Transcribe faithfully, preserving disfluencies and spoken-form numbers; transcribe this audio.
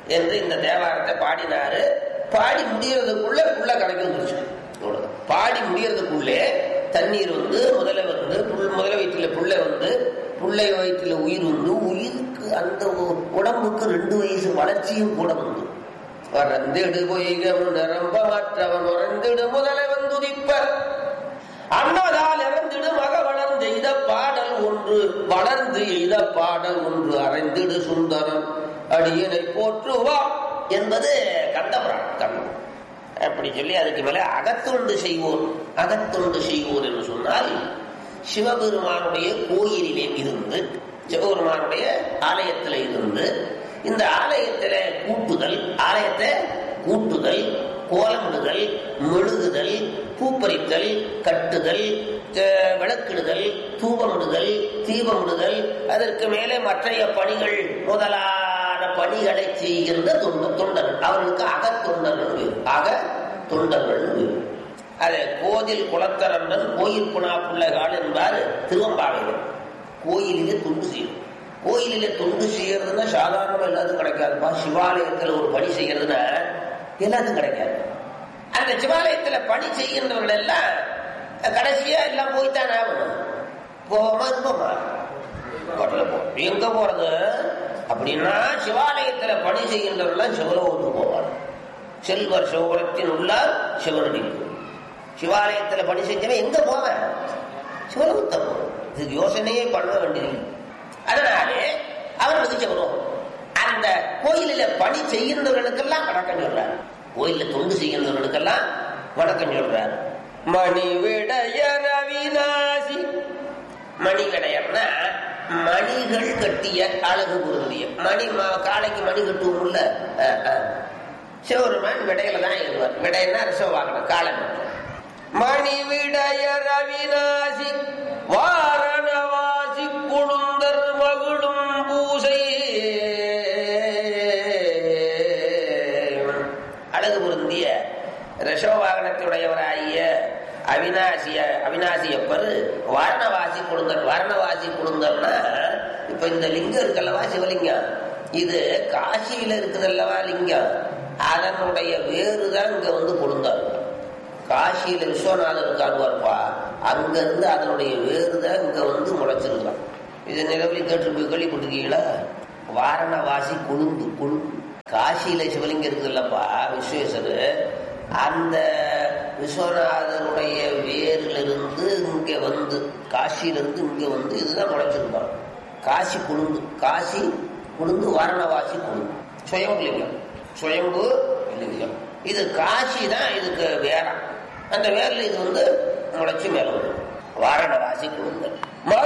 என்று இந்த தேவாரத்தை பாடினாரு. பாடி முடியறதுக்குள்ள புள்ள கரைக்கு வந்துருச்சு. பாடி முடியறதுக்குள்ளே தண்ணீர் வந்து முதல்ல வந்து முதல வயிற்றுல புள்ள வந்து புள்ளை வயிற்றுல உயிர் வந்து உயிருக்கு அந்த உடம்புக்கு ரெண்டு வயசு வளர்ச்சியும் கூட வந்து வறந்திடு பொய்கவன் நிரம்ப மற்றவன் உறந்திடு முதலை வந்துதிப்ப அன்னதால் இறந்திடு மக வளர்ந்து எய்த பாடல் ஒன்று வளர்ந்து எய்த பாடல் ஒன்று அறைந்திடு சுந்தரம் அடியனை போற்றுவா என்பது கந்தபுராணம். கண்ணம் அப்படி சொல்லி அதுக்கு மேல அகத்தொண்டு செய்வோர் அகத்தொண்டு செய்வோர் என்று சொன்னால் சிவபெருமானுடைய கோயிலிலே இருந்து சிவபெருமானுடைய ஆலயத்தில் இருந்து இந்த ஆலயத்தில கூட்டுதல் ஆலயத்தை கூட்டுதல் கோலமிடுதல் மெழுகுதல் பூப்பறித்தல் கட்டுதல் விளக்கிடுதல் தூபமிடுதல் தீபமிடுதல் அதற்கு மேலே மற்றைய பணிகள் முதலான பணிகளை செய்கின்ற தொண்ட தொண்டர்கள் அவர்களுக்கு அகத்தொண்டர்கள் வேறு அக தொண்டர்கள் வேறு. அது கோதில் குளத்தரண்டன் கோயில் புனா பிள்ளைகால் என்பார் திருவம்பாவையில். கோயிலிலே தொண்டு செய்யும். கோயிலிலே தொண்டு செய்யறதுன்னா சாதாரணமாக எல்லாத்துக்கும் கிடைக்காதுப்பா. சிவாலயத்தில் ஒரு பணி செய்யறதுன்னா எல்லாத்துக்கும் கிடைக்காது. அந்த சிவாலயத்துல பணி செய்கின்றவர்கள் எல்லாம் கடைசியா எல்லாம் போய்த்தான் ஆகணும். போவோமா இருப்போமா போ எங்க போறது அப்படின்னா சிவாலயத்துல பணி செய்கின்றவர்கள் சிவலோகத்துக்கு போவார். செல்வர் சிவகுலத்தின் உள்ளார் சிவனடி. சிவாலயத்துல பணி செஞ்சவன் எங்க போவேன்? சிவலோகத்தை போவோம். இதுக்கு யோசனையே பண்ண வேண்டியது. அதனாலே அவர்களுக்கு சிவலோகம். அந்த கோயிலில பணி செய்கின்றவர்களுக்கெல்லாம் வணக்கம் சொல்றார். கோயில தொண்டு செய்கின்றவர்களுக்கெல்லாம் வணக்கம் சொல்றார். மணிவிடையர் அவிநாசி. மணிவிடையர்னா மணிகள் கட்டிய அழகு பொருந்திய மணி காலைக்கு மணி கட்டுவோம்ல சிவருமான் விடையில தான் இருவார். விடையன்னா ரிசவ வாகனம் காலை மட்டும். மணிவிடையர் அவிநாசி வாரணவாசி குழுந்தர் மகுடும் பூசை. அழகு பொருந்திய ரிஷவ வாகனத்துடையவராகிய அவிநாசிய அவிநாசியப்பர் வாரணவாசி குழுந்தர். வாரணவாசி குழுந்தர்னா இப்ப இந்த லிங்கம் இருக்கல்லவா சிவலிங்கம், இது காசியில இருக்குதல்லவா லிங்கம், அதனுடைய வேறுதான் இங்க வந்து குழுந்தார். காசியில விஸ்வநாதர் இருக்காருப்பா, அங்க இருந்து அதனுடைய வேறுதான் இங்க வந்து முளைச்சிருக்கான். இது நிலவலி கேட்டு கேள்விப்பட்டிருக்கீங்களா? வாரணவாசி கொழுந்து கொழுந்து காசியில சிவலிங்கம் இருக்குல்லப்பா விஸ்வேஸ்வரர், அந்த விஸ்வநாதனுடைய வேரிலிருந்து இங்க வந்து காசியிலிருந்து இங்க வந்து இதுதான் முளைச்சிருக்கான். காசி கொழுந்து காசி கொழுந்து வாரணவாசி கொழுந்து சுயம்பு லிங்கம். சுயம்பு லிங்கம் இது காசி தான் இதுக்கு வேற. அந்த வேர்ல இது வந்து முளைச்சு மேல வரும். வாரணவாசி கொழுந்து